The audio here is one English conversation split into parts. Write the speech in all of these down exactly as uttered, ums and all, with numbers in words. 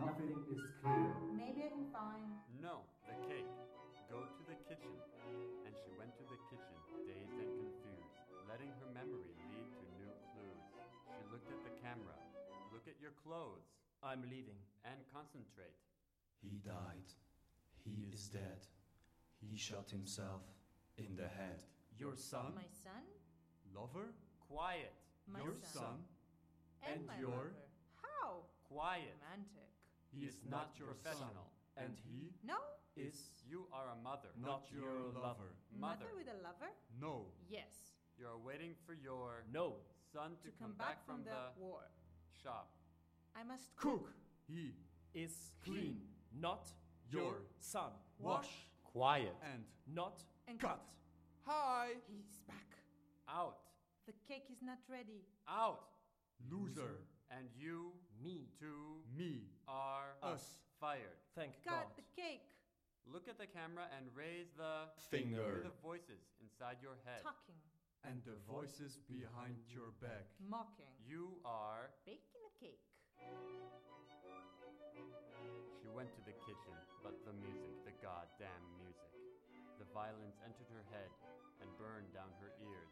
Nothing is clear. Maybe I can find. No, the cake. Go to the kitchen. And she went to the kitchen, dazed and confused, letting her memory lead to new clues. She looked at the camera. Look at your clothes. I'm leaving. And concentrate. He died. He is dead. He shot himself in the head. Your son? My son? Lover? Quiet. My Your son. son? And, and my your- lover. How? Quiet. Romantic. He is not your professional. And he No? is You are a mother. not your lover. Mother. with a lover? No. Yes. You're waiting for your No. son to, To come back from the war. shop. I must Cook. He is clean. Not your son. Wash. Quiet. And Not and cut. Hi. He's back. out. The cake is not ready. Out. Loser. And you Me. two Me. are Us. fired. Thank Got God. the cake. Look at the camera and raise the Finger. hear the voices inside your head. Talking. And the voices behind your back. Mocking. You are. Baking a cake. She went to the kitchen, but the music, the goddamn music. The violins entered her head and burned down her ears.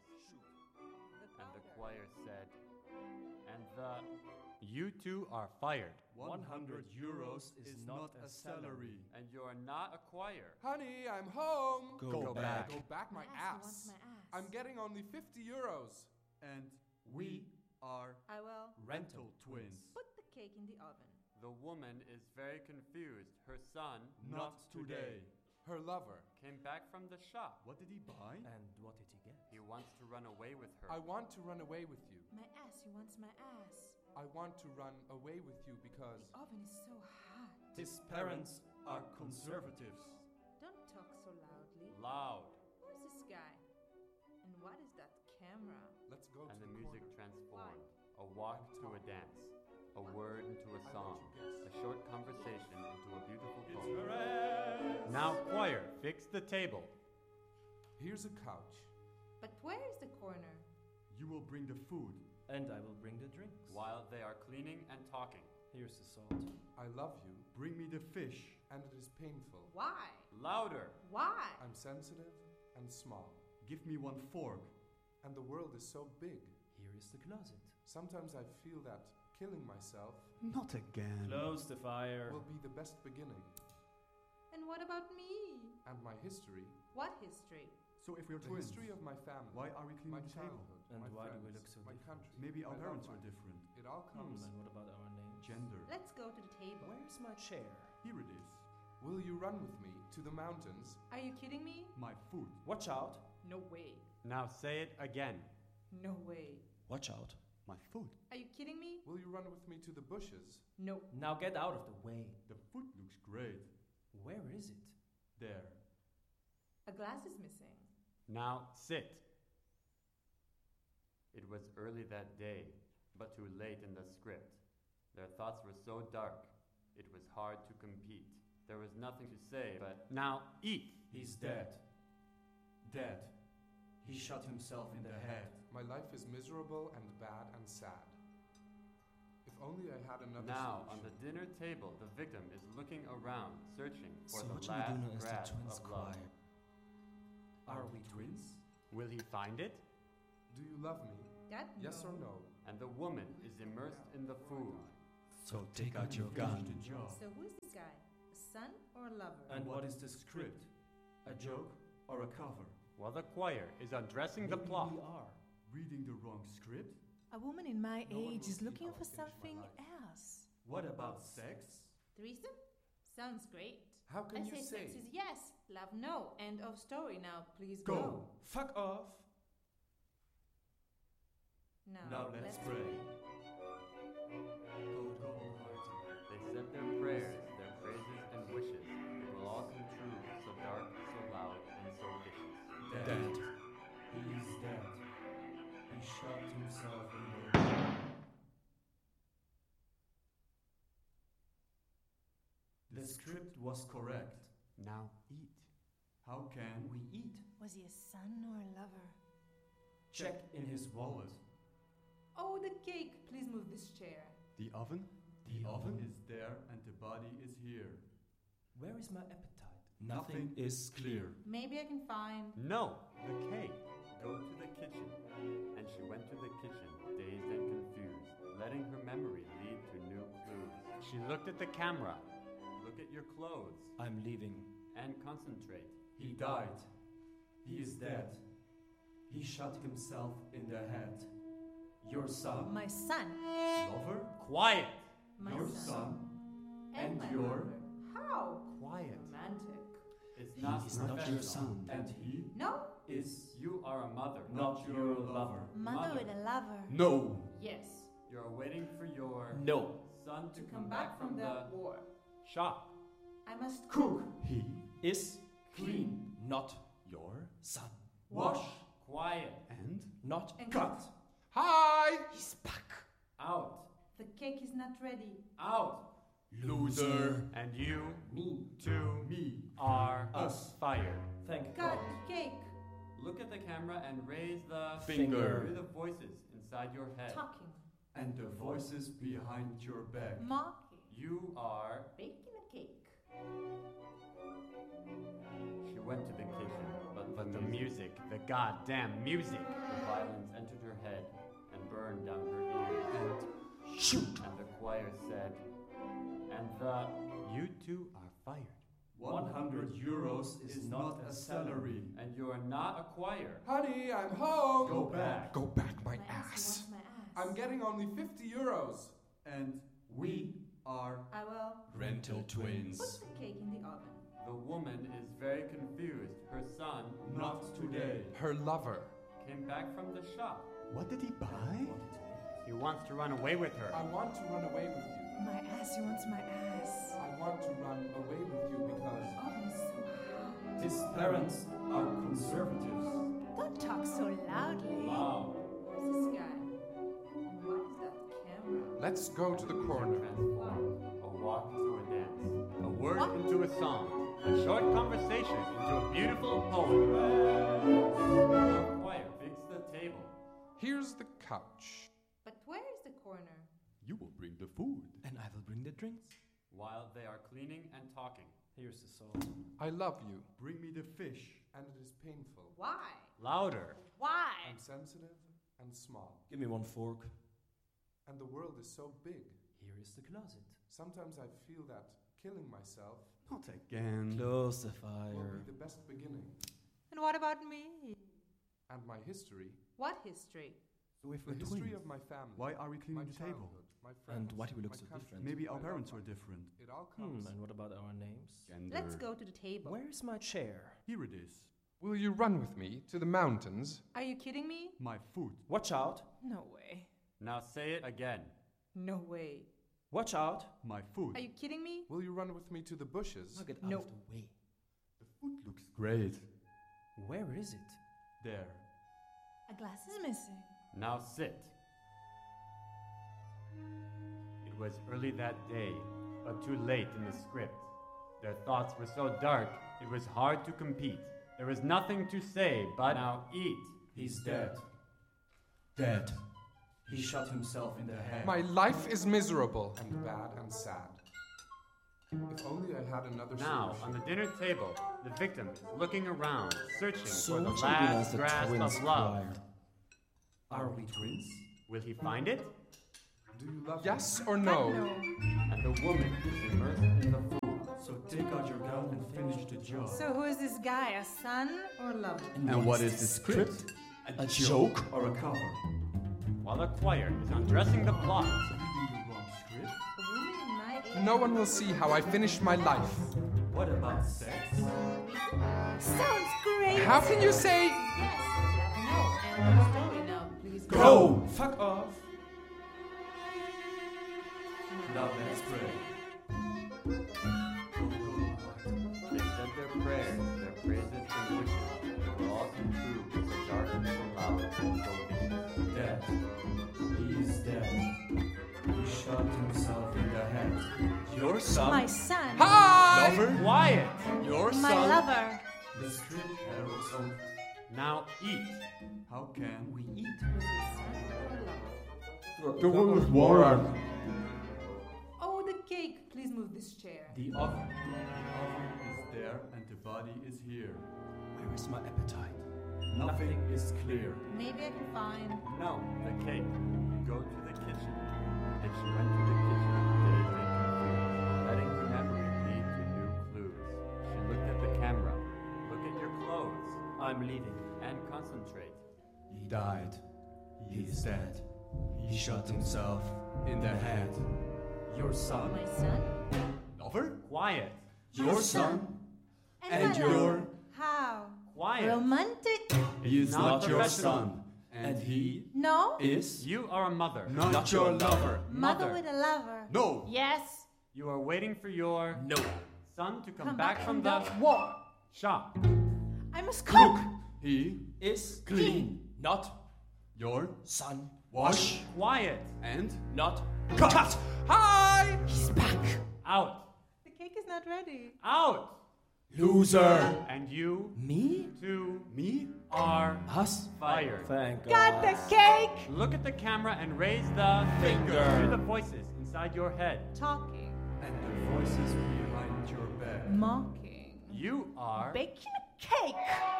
The And the powder. choir said, and the. You two are fired. one hundred euros is not a salary. And you're not a choir. Honey, I'm home. Go, Go back. back. Go back my Yes, he ass. wants my ass. I'm getting only fifty euros. And we are I will rental twins. put the cake in the oven. The woman is very confused. Her son Not today. Her lover. came back from the shop. What did he buy? And what did he get? He wants to run away with her. I want to run away with you. My ass, he wants my ass. I want to run away with you because The oven is so hot. His parents are conservatives. Don't talk so loudly. Loud. Who's this guy? And what is that camera? let's go And to the the music corner. transformed. A walk to a dance. A word into a I song. let you A guess. short conversation into a beautiful It's poem. Perez. Now, choir, fix the table. Here's a couch. But where is the corner? You will bring the food. And I will bring the drinks. While they are cleaning and talking. Here's the salt. I love you, Bring me the fish. and it is painful. Why? Louder. Why? I'm sensitive and small, Give me one fork. and the world is so big. Here is the closet. Sometimes I feel that killing myself Not again. Close the fire. will be the best beginning. And what about me? And my history, What history? So if we're the twins, history of my family, why are we my cleaning the table? childhood, And my why do we friends, look so my different? country. Maybe our my parents love are life. different. It all Hmm, comes. and what about our names? Gender. Let's go to the table. Where's my chair? Here it is. Will you run with me to the mountains? Are you kidding me? My food. Watch out. No way. Now say it again. No way. Watch out. My food. Are you kidding me? Will you run with me to the bushes? No. Now get out of the way. The food looks great. Where is it? There. A glass is missing. Now sit. It was early that day, but too late in the script. Their thoughts were so dark, it was hard to compete. There was nothing to say, but now eat. He's dead. Dead. He shot himself in the head. My life is miserable and bad and sad. If only I had another Now, on solution. the dinner table, the victim is looking around, searching for the Zobaczymy last Duna as the grasp twins of love. choir. Are we twins? Will he find it? Do you love me? That Yes no. or no? And the woman is immersed in the food. So take out your Finish gun. the job. So who's this guy? A son or a lover? And what is the script? A joke or a cover? While the choir is undressing the Maybe plot. we are. Reading the wrong script? A woman in my No one age will is see looking how I for finish my something life. else. What about sex? Threesome? Sounds great. How can I you say say? sex is yes, love no. End of story. Now please Go. go. Fuck off. Now, Now let's pray. They said their prayers, their praises and wishes. It will all come true, so dark, so loud, and so vicious. Dead. He is dead. He shot himself in the head. The script was correct. Now eat. How can We eat. Was he a son or a lover? Check in his wallet. Oh, the cake. Please move this chair. The oven? The oven is there and the body is here. Where is my appetite? Nothing is clear. Maybe I can find. No, the cake. Go to the kitchen. And she went to the kitchen, dazed and confused, letting her memory lead to new clues. She looked at the camera. Look at your clothes. I'm leaving. And concentrate. He died. He is dead. He shot himself in the head. Your son, My son. lover, Quiet! My your son. son, and my your, mother. How? Quiet. Romantic. It's He not is not your professional. son. and he No. is You are a mother. not your lover. Mother, Mother. with a lover. No. Yes. You're waiting for your No. son to, To come back from the war. shop. I must Cook, He Is clean, not your son. wash, Quiet. and Not and cut. Hi! He's back. Out. The cake is not ready. Out. loser. And you me, two me, are us. fired. Thank Cut God. cake. Look at the camera and raise the Finger. Hear the voices inside your head. Talking. and the voices behind your back. Mocking. You are. Baking a cake. She went to the kitchen, but, but the music, the goddamn music, the violence entered her head and burned down her ears. And shoot. And the choir said, and the. You two are fired. one hundred euros is not a salary. And you're not a choir. Honey, I'm home! Go back. Go back, my, My ass. ass. My ass. I'm getting only fifty euros. And we are I will. Rental twins. Put the cake in the oven. The woman is very confused. Her son not today. Her lover. came back from the shop. What did he buy? He wants to run away with her. I want to run away with you. My ass, he wants my ass. I want to run away with you because Oven is so hot. His parents are conservatives. Don't talk so loudly. Wow. Who's this guy? And what is that camera? let's go to the corner. Transform. A walk into a dance. A word What? into a song. A short conversation into a beautiful poem. The choir fix the table. Here's the couch. But where is the corner? You will bring the food. And I will bring the drinks. While they are cleaning and talking. Here's the salt. I love you, Bring me the fish. and it is painful. Why? Louder. Why? I'm sensitive and small, Give me one fork. and the world is so big. Here is the closet. Sometimes I feel that killing myself Not again. Close the will fire. be the best beginning. And what about me? And my history, What history? So if the we're history twins, of my family, why are we my cleaning the table? childhood, my friends, And why do we look my so country, different? Maybe our my parents loved were ones. different. It all Hmm, comes. and what about our names? Gender. Let's go to the table. Where's my chair? Here it is. Will you run with me to the mountains? Are you kidding me? My food. Watch out. No way. Now say it again. No way. Watch out. My food. Are you kidding me? Will you run with me to the bushes? Now get out No. of the way. The food looks great. Where is it? There. A glass is missing. Now sit. It was early that day, but too late in the script. Their thoughts were so dark, it was hard to compete. There was nothing to say, but now eat. He's dead. Dead. He shot himself in the head. My life is miserable and bad and sad. If only I had another Now, solution. on the dinner table, the victim is looking around, searching So for the what you do as last the grasp twins of love. choir? Are we twins? Will he find it? Do you love Yes me? or God, no? no. And the woman is immersed in the food. So take out your gun and finish the job. So who is this guy? A son or lover? And what is the script? A joke? Or a cover? While the choir is undressing the plot, Reading the wrong script? A woman in my age. No one will see how I finish my life. What about sex? Sounds great. How can you say Yes. No. End of story now. Please go. Go! Fuck off. Now let's pray. they said their prayers, their praises and wishes. They were all come true, so dark and so loud and so vicious. Dead. He is dead. He shot himself in the head. Your son? My son. hi? Lover? Quiet! Your My son? lover. The script heralds oath. Now eat. How can we eat? Was his son or lover? The one with Warren. Oh, Cake, please move this chair. The oven. The oven is there and the body is here. Where is my appetite? Nothing is clear. Maybe I can find. No, the cake. Go to the kitchen. And she went to the kitchen, dazed and confused, letting her memory lead to new clues. She looked at the camera. Look at your clothes. I'm leaving. And concentrate. He died. He is dead. He shot himself in the head. Your son. My son? Lover? Quiet. Your son and my your... lover. How? Quiet. Romantic? He is Not not your professional. son. And he No? is You are a mother. not your lover. Mother Mother. with a lover. No. Yes. You are waiting for your No. son to come, Come back, from the, war. shop. I must cook. He Is clean. Not Your son. wash Quiet. and Not cut. Hi! He's back. Out. The cake is not ready. Out. Loser. And you me. two Me? are Us. fired. Thank God. Got the cake. Look at the camera and raise the Finger. Hear the voices inside your head. Talking. And the voices behind your bed. Mocking. You are. Baking a cake.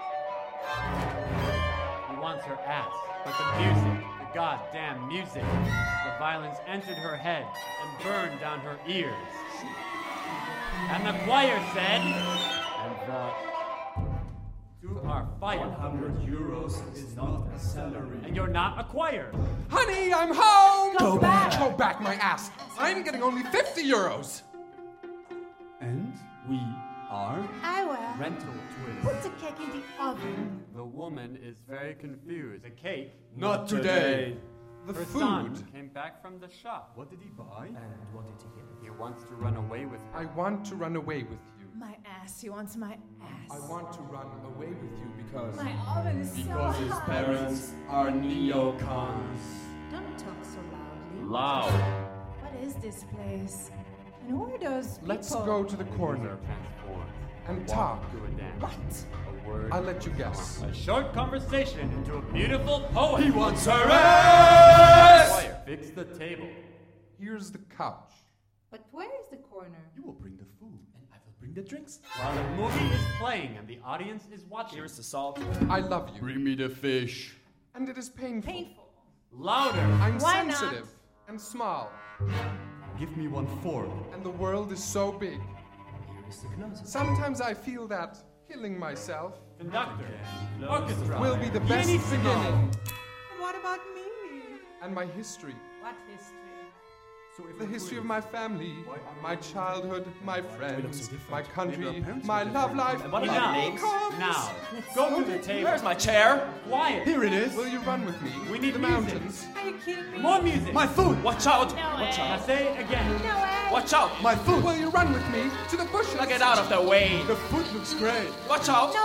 He wants her ass. But the music, the goddamn music, the violence entered her head and burned down her ears. And the choir said, and the two are one fired. hundred euros is not a salary. And you're not a choir. Honey, I'm home! Go back. Go back, my ass! I'm getting only fifty euros! And we are I will. Rental twins. Put the cake in the oven. The woman is very confused. The cake, not today. The her food. son, came back from the shop. What did he buy? And what did he get? He wants to run away with her. I want to run away with you. My ass. He wants my ass. I want to run away with you because My oven is so Because his hot. parents are neocons. Don't talk so loudly. Loud. What is this place? And who are those people? let's go to the corner Transformed. and Walk talk. to a dance. What? A word. I'll let you guess. A short conversation into a beautiful poem. He wants her ass! Choir, fix the table. Here's the couch. But where is the corner? You will bring the food. And I will bring the drinks. While the movie is playing and the audience is watching. Here's the salt. I love you. Bring me the fish. And it is painful. Painful. Louder. I'm Why not? sensitive and small. Give me one fork. And the world is so big. Here is the Gnosis. Sometimes I feel that killing myself Conductor. Orchestra. will be the best Pianissimo. beginning. And what about me? And my history. What history? So if The we're history of twins, my family, why are my we- childhood, my look friends, so different. my Maybe our country, parents my were love different. life. And what about Enough. names? Comes. Now, Let's go go to the table. Where's my chair? Quiet. Here it is. Will you run with me We to need the music. mountains? Are you kidding me? More music. My food. Watch out! No Watch way. Now out! say it again. No way. Watch out! My food. Will you run with me to the bushes? Now get out of the way! The food looks great. Watch out!